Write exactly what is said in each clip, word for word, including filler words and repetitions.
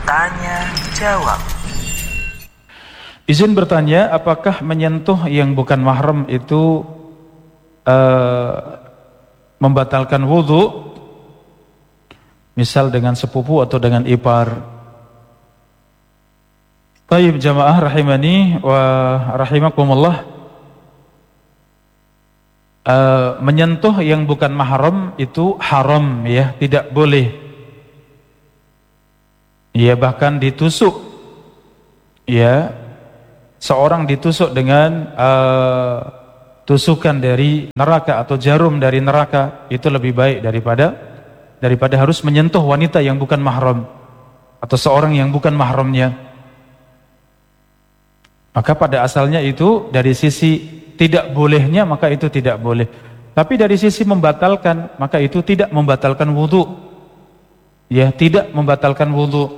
Tanya jawab. Izin bertanya, apakah menyentuh yang bukan mahram itu uh, membatalkan wudhu? Misal dengan sepupu atau dengan ipar. Tayyib jamaah rahimani wa rahimakumullah. Uh, menyentuh yang bukan mahram itu haram ya, tidak boleh. Ya, bahkan ditusuk. Ya, seorang ditusuk dengan uh, tusukan dari neraka atau jarum dari neraka, itu lebih baik daripada daripada harus menyentuh wanita yang bukan mahram atau seorang yang bukan mahramnya. Maka pada asalnya itu dari sisi tidak bolehnya, maka itu tidak boleh. Tapi dari sisi membatalkan, maka itu tidak membatalkan wudu. Ya, tidak membatalkan wudu.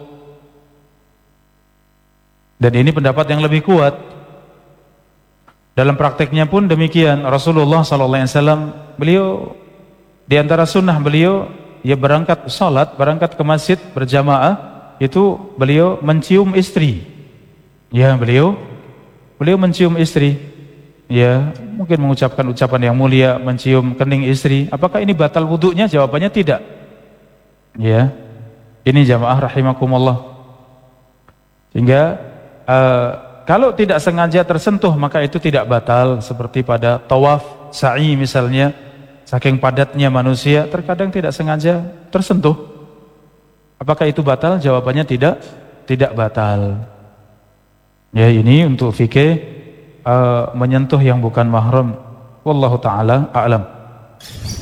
Dan ini pendapat yang lebih kuat. Dalam prakteknya pun demikian. Rasulullah sallallahu alaihi wasallam, beliau di antara sunnah beliau, ya berangkat salat, berangkat ke masjid berjamaah, itu beliau mencium istri. Ya, beliau beliau mencium istri. Ya, mungkin mengucapkan ucapan yang mulia, mencium kening istri. Apakah ini batal wudunya? Jawabannya tidak. Ya. Ini jamaah rahimakumullah. Sehingga uh, kalau tidak sengaja tersentuh, maka itu tidak batal. Seperti pada tawaf sa'i misalnya, saking padatnya manusia, terkadang tidak sengaja tersentuh. Apakah itu batal? Jawabannya tidak, tidak batal. Ya, ini untuk fikih uh, menyentuh yang bukan mahram. Wallahu ta'ala a'lam.